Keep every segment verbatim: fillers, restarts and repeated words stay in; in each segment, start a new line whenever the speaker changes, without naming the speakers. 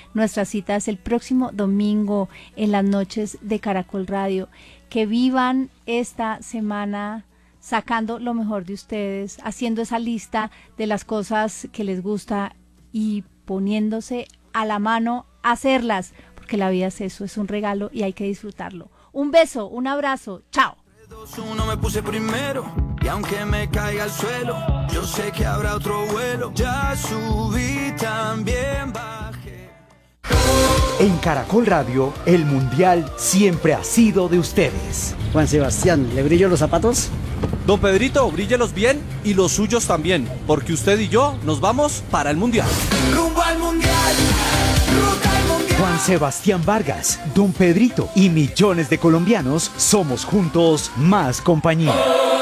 Nuestra cita es el próximo domingo en las noches de Caracol Radio. Que vivan esta semana sacando lo mejor de ustedes, haciendo esa lista de las cosas que les gusta y poniéndose a la mano a hacerlas, porque la vida es eso, es un regalo y hay que disfrutarlo. Un beso, un abrazo, chao.
Uno me puse primero y aunque me caiga al suelo, yo sé que habrá otro vuelo. Ya subí, también bajé.
En Caracol Radio, el Mundial siempre ha sido de ustedes.
Juan Sebastián, ¿le brillo los zapatos?
Don Pedrito, bríllelos bien y los suyos también, porque usted y yo nos vamos para el Mundial.
Rumbo al Mundial, ruta al Mundial.
Juan Sebastián Vargas, Don Pedrito y millones de colombianos somos juntos más compañía.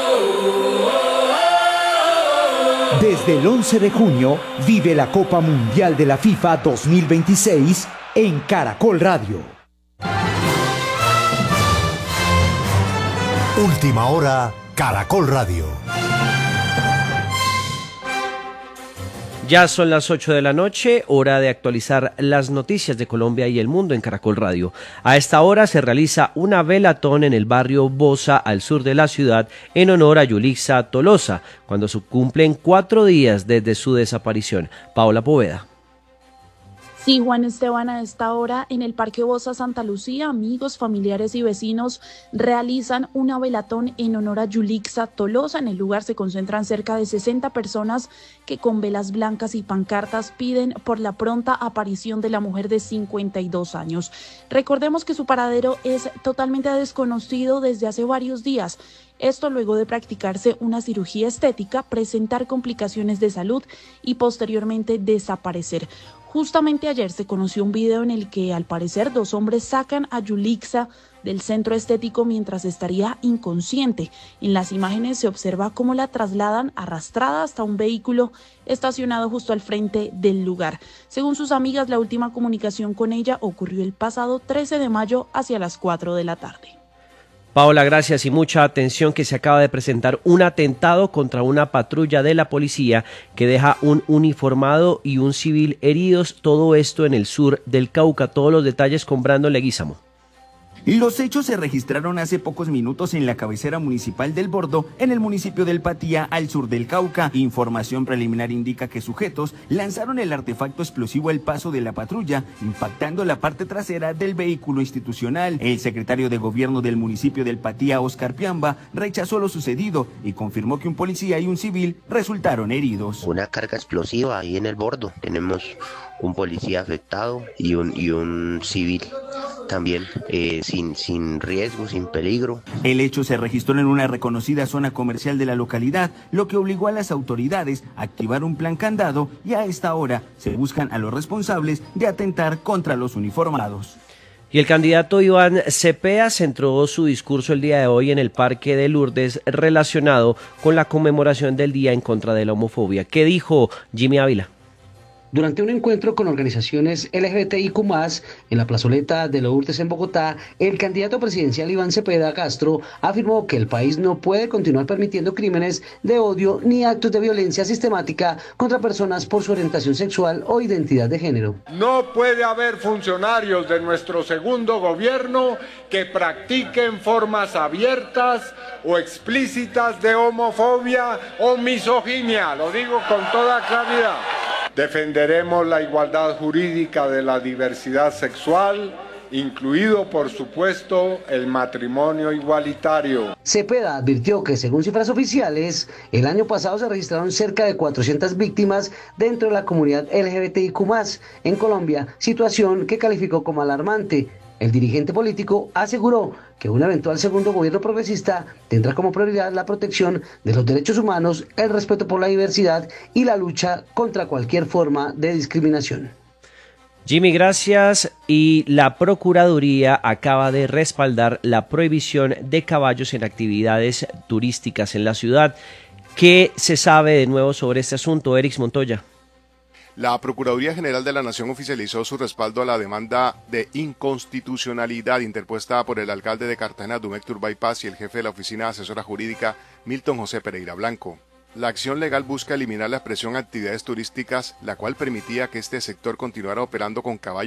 Desde el once de junio, vive la Copa Mundial de la FIFA dos mil veintiséis en Caracol Radio.
Última hora, Caracol Radio.
Ya son las ocho de la noche, hora de actualizar las noticias de Colombia y el mundo en Caracol Radio. A esta hora se realiza una velatón en el barrio Bosa, al sur de la ciudad, en honor a Yulixa Tolosa, cuando se cumplen cuatro días desde su desaparición. Paola Poveda.
Sí, Juan Esteban, a esta hora en el Parque Bosa Santa Lucía, amigos, familiares y vecinos realizan una velatón en honor a Yulixa Tolosa. En el lugar se concentran cerca de sesenta personas que con velas blancas y pancartas piden por la pronta aparición de la mujer de cincuenta y dos años. Recordemos que su paradero es totalmente desconocido desde hace varios días. Esto luego de practicarse una cirugía estética, presentar complicaciones de salud y posteriormente desaparecer. Justamente ayer se conoció un video en el que al parecer dos hombres sacan a Yulixa del centro estético mientras estaría inconsciente. En las imágenes se observa cómo la trasladan arrastrada hasta un vehículo estacionado justo al frente del lugar. Según sus amigas, la última comunicación con ella ocurrió el pasado trece de mayo hacia las cuatro de la tarde.
Paola, gracias y mucha atención que se acaba de presentar un atentado contra una patrulla de la policía que deja un uniformado y un civil heridos, todo esto en el sur del Cauca. Todos los detalles con Brandon Leguizamo.
Los hechos se registraron hace pocos minutos en la cabecera municipal del Bordo, en el municipio del Patía, al sur del Cauca. Información preliminar indica que sujetos lanzaron el artefacto explosivo al paso de la patrulla, impactando la parte trasera del vehículo institucional. El secretario de gobierno del municipio del Patía, Oscar Piamba, rechazó lo sucedido y confirmó que un policía y un civil resultaron heridos.
Una carga explosiva ahí en el Bordo. Tenemos un policía afectado y un, y un civil también, eh, sin, sin riesgo, sin peligro.
El hecho se registró en una reconocida zona comercial de la localidad, lo que obligó a las autoridades a activar un plan candado y a esta hora se buscan a los responsables de atentar contra los uniformados.
Y el candidato Iván Cepeda centró su discurso el día de hoy en el Parque de Lourdes relacionado con la conmemoración del Día en contra de la homofobia. ¿Qué dijo Jimmy Ávila?
Durante un encuentro con organizaciones L G B T I Q más, en la plazoleta de Lourdes en Bogotá, el candidato presidencial Iván Cepeda Castro afirmó que el país no puede continuar permitiendo crímenes de odio ni actos de violencia sistemática contra personas por su orientación sexual o identidad de género.
No puede haber funcionarios de nuestro segundo gobierno que practiquen formas abiertas o explícitas de homofobia o misoginia, lo digo con toda claridad. Defenderemos la igualdad jurídica de la diversidad sexual, incluido, por supuesto, el matrimonio igualitario.
Cepeda advirtió que, según cifras oficiales, el año pasado se registraron cerca de cuatrocientas víctimas dentro de la comunidad L G B T I Q más, en Colombia, situación que calificó como alarmante. El dirigente político aseguró que un eventual segundo gobierno progresista tendrá como prioridad la protección de los derechos humanos, el respeto por la diversidad y la lucha contra cualquier forma de discriminación.
Jimmy, gracias. Y la Procuraduría acaba de respaldar la prohibición de caballos en actividades turísticas en la ciudad. ¿Qué se sabe de nuevo sobre este asunto, Erix Montoya?
La Procuraduría General de la Nación oficializó su respaldo a la demanda de inconstitucionalidad interpuesta por el alcalde de Cartagena, Dumec Turbay Paz, y el jefe de la Oficina Asesora Jurídica, Milton José Pereira Blanco. La acción legal busca eliminar la expresión actividades turísticas, la cual permitía que este sector continuara operando con caballos